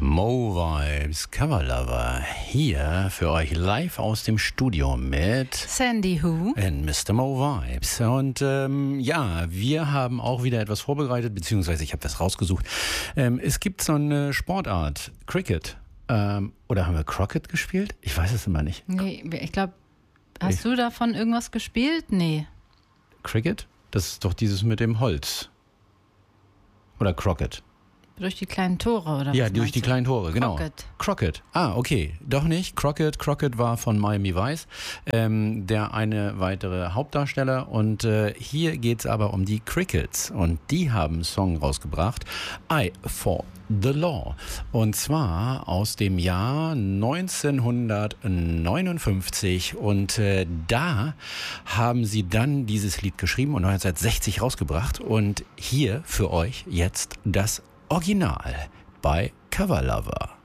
Mo Vibes Cover Lover hier für euch live aus dem Studio mit Sandy Who und Mr. Mo Vibes. Und wir haben auch wieder etwas vorbereitet, beziehungsweise ich habe das rausgesucht. Es gibt so eine Sportart, Cricket. Oder haben wir Crockett gespielt? Ich weiß es immer nicht. Nee, ich glaube, hast du davon irgendwas gespielt? Nee. Cricket? Das ist doch dieses mit dem Holz. Oder Crockett? Durch die kleinen Tore, oder was? Ja, durch die kleinen Tore, genau. Crockett. Ah, okay. Doch nicht. Crockett war von Miami Vice, der eine weitere Hauptdarsteller. Und hier geht's aber um die Crickets. Und die haben einen Song rausgebracht, I Fought the Law. Und zwar aus dem Jahr 1959. Und da haben sie dann dieses Lied geschrieben und 1960 rausgebracht. Und hier für euch jetzt das Original bei Cover Lover.